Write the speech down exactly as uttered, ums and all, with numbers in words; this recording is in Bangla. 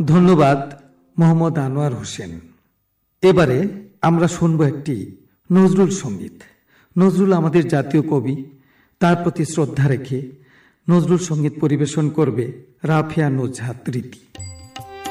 ধন্যবাদ মোহাম্মদ আনোয়ার হোসেন। এবারে আমরা শুনব একটি নজরুল সঙ্গীত। নজরুল আমাদের জাতীয় কবি, তার প্রতি শ্রদ্ধা রেখে নজরুল সঙ্গীত পরিবেশন করবে রাফিয়া নুজহাত রীতি।